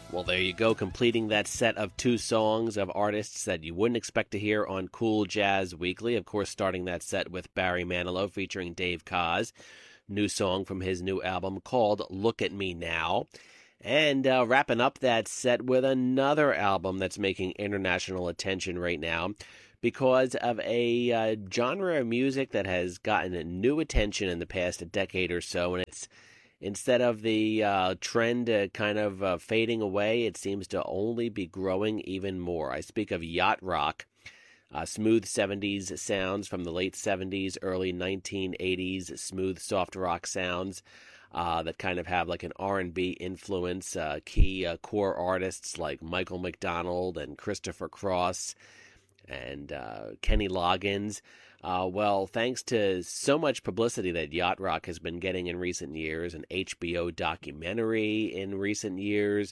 Well, there you go, completing that set of two songs of artists that you wouldn't expect to hear on Cool Jazz Weekly. Of course, starting that set with Barry Manilow featuring Dave Koz, new song from his new album called Look at Me Now. And wrapping up that set with another album that's making international attention right now because of a genre of music that has gotten new attention in the past decade or so, and it's instead of the trend kind of fading away, it seems to only be growing even more. I speak of yacht rock, smooth 70s sounds from the late 70s, early 1980s, smooth soft rock sounds that kind of have like an R&B influence. Key core artists like Michael McDonald and Christopher Cross and Kenny Loggins. Well, thanks to so much publicity that yacht rock has been getting in recent years, an HBO documentary in recent years,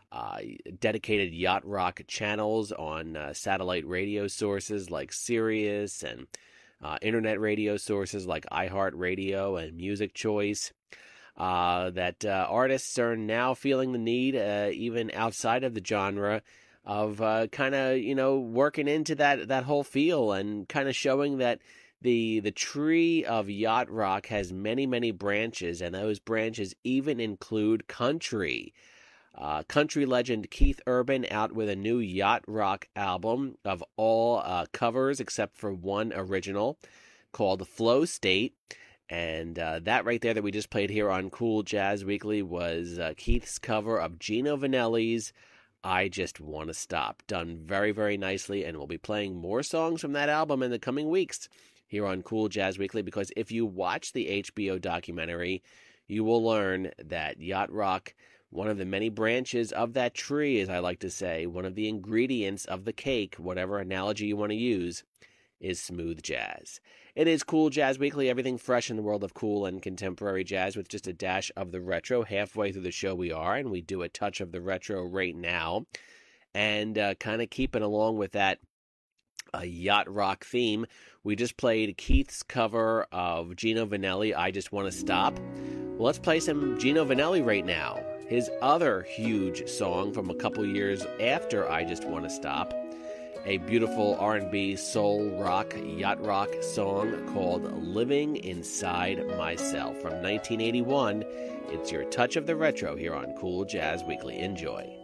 dedicated yacht rock channels on satellite radio sources like Sirius and internet radio sources like iHeartRadio and Music Choice, that artists are now feeling the need, even outside of the genre, of kind of, working into that whole feel and kind of showing that the tree of yacht rock has many, many branches, and those branches even include country. Country legend Keith Urban out with a new yacht rock album of all covers except for one original called Flow State. And that right there that we just played here on Cool Jazz Weekly was Keith's cover of Gino Vanelli's I Just Wanna Stop, done very, very nicely, and we'll be playing more songs from that album in the coming weeks here on Cool Jazz Weekly, because if you watch the HBO documentary, you will learn that yacht rock, one of the many branches of that tree, as I like to say, one of the ingredients of the cake, whatever analogy you want to use, is smooth jazz. It is Cool Jazz Weekly, everything fresh in the world of cool and contemporary jazz with just a dash of the retro. Halfway through the show we are, and we do a touch of the retro right now. And kind of keeping along with that yacht rock theme, we just played Keith's cover of Gino Vanelli, I Just Want to Stop. Well, let's play some Gino Vanelli right now. His other huge song from a couple years after I Just Want to Stop, a beautiful R&B, soul rock, yacht rock song called Living Inside Myself from 1981. It's your touch of the retro here on Cool Jazz Weekly. Enjoy.